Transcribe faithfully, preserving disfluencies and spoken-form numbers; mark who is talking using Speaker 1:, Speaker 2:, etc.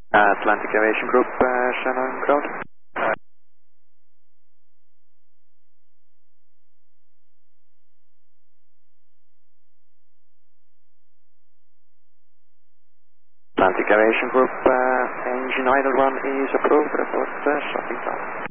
Speaker 1: Uh, Atlantic Aviation Group, uh, Shannon Crowd. Atlantic Aviation Group, uh, engine idle run is approved, report uh, shopping time.